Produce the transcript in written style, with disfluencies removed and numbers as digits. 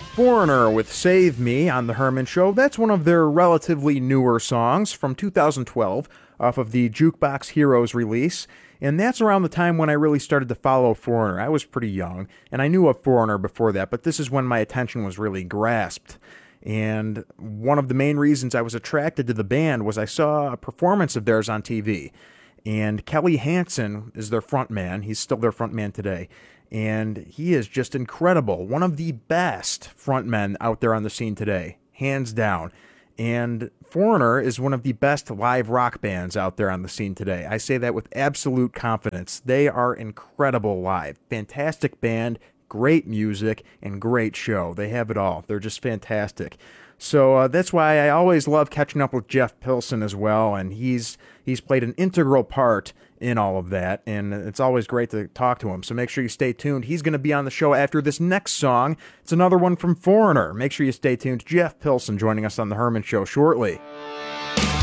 Foreigner with Save Me on The Herman Show. That's one of their relatively newer songs from 2012 off of the Jukebox Heroes release. And that's around the time when I really started to follow Foreigner. I was pretty young, and I knew of Foreigner before that, but this is when my attention was really grasped. And one of the main reasons I was attracted to the band was I saw a performance of theirs on TV. And Kelly Hansen is their frontman. He's still their frontman today. And he is just incredible. One of the best frontmen out there on the scene today, hands down. And Foreigner is one of the best live rock bands out there on the scene today. I say that with absolute confidence. They are incredible live. Fantastic band, great music, and great show. They have it all. They're just fantastic. So that's why I always love catching up with Jeff Pilson as well, and he's played an integral part in all of that, and it's always great to talk to him. So make sure you stay tuned. He's going to be on the show after this next song. It's another one from Foreigner. Make sure you stay tuned. Jeff Pilson joining us on The Herman Show shortly.